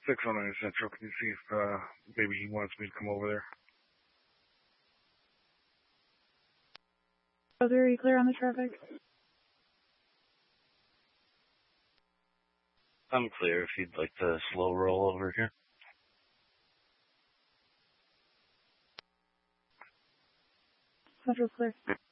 609 Central. Can you see if maybe he wants me to come over there? Brother, are you clear on the traffic? I'm clear if you'd like to slow roll over here. Central clear.